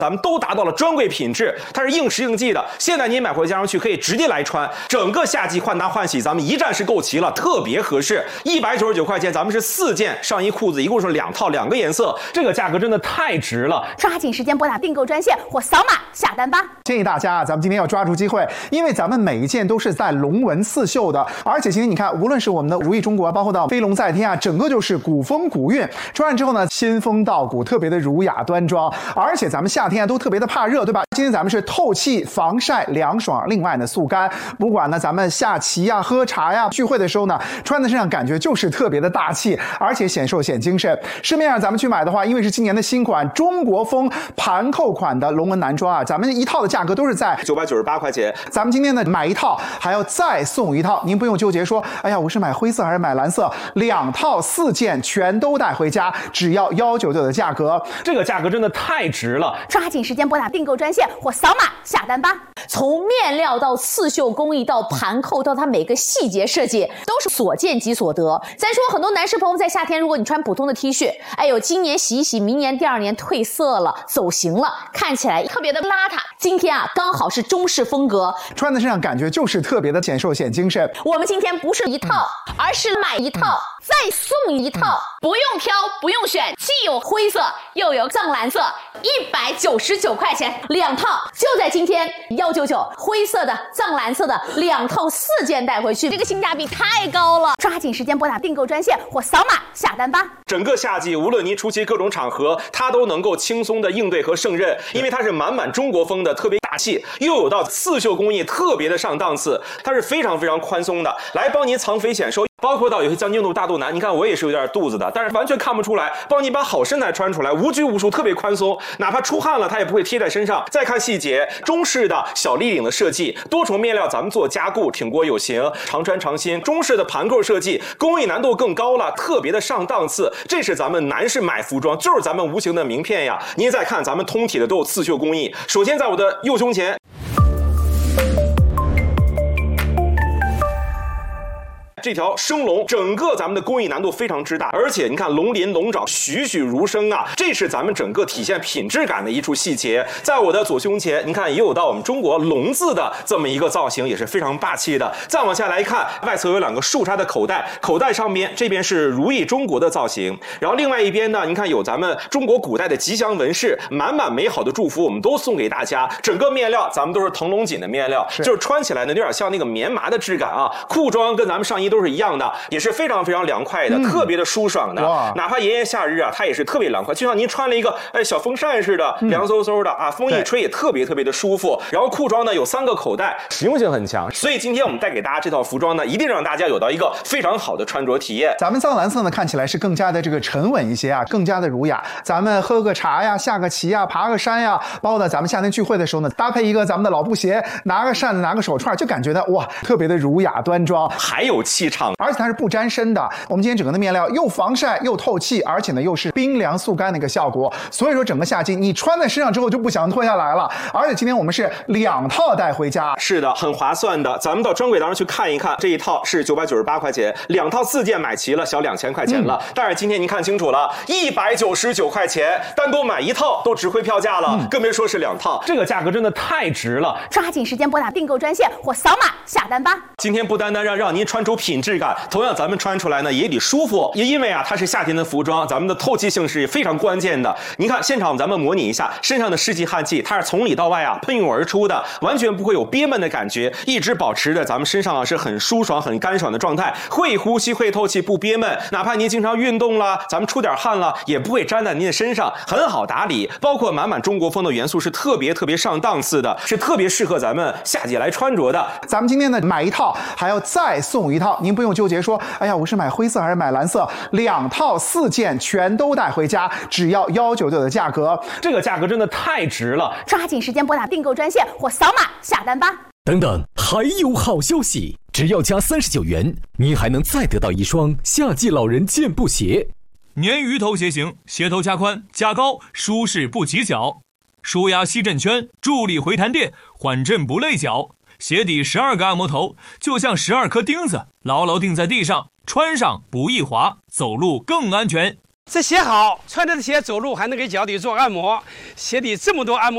咱们都达到了专柜品质，它是应时应季的。现在您买回家上去可以直接来穿，整个夏季换搭换洗咱们一站式购齐了，特别合适。199块钱，咱们是4件上衣裤子，一共是2套2个颜色，这个价格真的太值了。 抓紧时间拨打订购专线或扫码下单吧。 建议大家咱们今天要抓住机会，因为咱们每一件都是带龙纹刺绣的，而且今天你看，无论是我们的如意中国，包括到飞龙在天啊，整个就是古风古韵。穿上之后呢，仙风道骨，特别的儒雅端庄。而且咱们夏天啊都特别的怕热，对吧？今天咱们是透气、防晒、凉爽，另外呢速干。不管呢咱们下棋呀、喝茶呀、聚会的时候呢，穿在身上感觉就是特别的大气，而且显瘦显精神。市面上咱们去买的话，因为是今年的新款中国风盘扣款的龙纹男装啊，咱们一套的价格都是在 998块钱。 咱们今天呢买一套还要再送一套，您不用纠结说，哎呀，我是买灰色还是买蓝色，2套4件全都带回家，只要199的价格， 这个价格真的太值了。 抓紧时间拨打订购专线或扫码下单吧。 从面料到刺绣工艺到盘扣到它每个细节设计，都是所见即所得。咱说很多男士朋友在夏天，如果你穿普通的 T 恤，哎呦，今年洗一洗，明年第2年褪色了，走形了，看起来特别的邋遢。今天啊，刚好是中式风格， 穿在身上感觉就是特别的显瘦显精神。 我们今天不是一套，而是买一套再送一套，不用挑，不用选，既有灰色又有藏蓝色，199块钱2套，就在今天199，灰色的、藏蓝色的2套4件带回去，这个性价比太高了。 抓紧时间拨打订购专线或扫码下单吧。 整个夏季，无论您出席各种场合，它都能够轻松的应对和胜任，因为它是满满中国风的，特别大气，又有到刺绣工艺，特别的上档次，它是非常非常宽松的，来帮您藏肥显瘦。包括到有些将军肚、大肚腩，你看我也是有点肚子的，但是完全看不出来，帮你把好身材穿出来，无拘无束，特别宽松，哪怕出汗了它也不会贴在身上。再看细节，中式的小立领的设计，多重面料咱们做加固，挺过有型，常穿常新。中式的盘扣设计，工艺难度更高了，特别的上档次。这是咱们男士买服装，就是咱们无形的名片呀。您再看咱们通体的都有刺绣工艺，首先在我的右胸前。这条生龙，整个咱们的工艺难度非常之大，而且你看龙鳞龙爪栩栩如生啊，这是咱们整个体现品质感的一处细节。在我的左胸前，你看也有到我们中国龙字的这么一个造型，也是非常霸气的。再往下来看，外侧有2个竖插的口袋，口袋上边这边是如意中国的造型，然后另外一边呢，你看有咱们中国古代的吉祥纹饰，满满美好的祝福，我们都送给大家。整个面料咱们都是腾龙锦的面料，就是穿起来呢有点像那个棉麻的质感啊。裤装跟咱们上衣都是一样的，也是非常非常凉快的，特别的舒爽的。哪怕炎炎夏日啊，它也是特别凉快，就像您穿了一个小风扇似的，凉飕飕的啊，风一吹也特别特别的舒服。然后裤装呢有3个口袋，实用性很强。所以今天我们带给大家这套服装呢，一定让大家有到一个非常好的穿着体验。 咱们藏蓝色呢看起来是更加的这个沉稳一些啊，更加的儒雅。咱们喝个茶呀，下个棋呀，爬个山呀，包括呢咱们夏天聚会的时候呢，搭配一个咱们的老布鞋，拿个扇子，拿个手串，就感觉到哇，特别的儒雅端庄， 还有气场。 而且它是不沾身的。我们今天整个的面料又防晒又透气，而且呢又是冰凉速干的一个效果，所以说整个夏季你穿在身上之后就不想脱下来了。而且今天我们是2套带回家， 是的，很划算的。咱们到专柜当中去看一看，这一套是998块钱，2套4件买齐了，小2000块钱了。但是今天您看清楚了，199块钱，单独买1套都值回票价了，更别说是2套，这个价格真的太值了。 抓紧时间拨打订购专线或扫码下单吧。 今天不单单让您穿出品质感，同样咱们穿出来呢也得舒服，也因为啊它是夏天的服装，咱们的透气性是非常关键的。您看现场咱们模拟一下，身上的湿气汗气，它是从里到外啊喷涌而出的，完全不会有憋闷的感觉，一直保持着咱们身上啊是很舒爽很干爽的状态，会呼吸会透气不憋闷。哪怕您经常运动了，咱们出点汗了，也不会粘在您的身上，很好打理。包括满满中国风的元素是特别特别上档次的，是特别适合咱们夏季来穿着的。 咱们今天呢买一套还要再送一套，您不用纠结说，哎呀，我是买灰色还是买蓝色，2套4件全都带回家，只要199的价格， 这个价格真的太值了。 抓紧时间拨打订购专线或扫码下单吧。 等等，还有好消息！只要加39元，您还能再得到一双夏季老人健步鞋。 鲶鱼头鞋型，鞋头加宽加高，舒适不挤脚，舒压吸震圈，助力回弹垫，缓震不累脚。鞋底12个按摩头，就像12颗钉子，牢牢钉在地上，穿上不易滑，走路更安全。 这鞋好，穿着的鞋走路还能给脚底做按摩，鞋底这么多按摩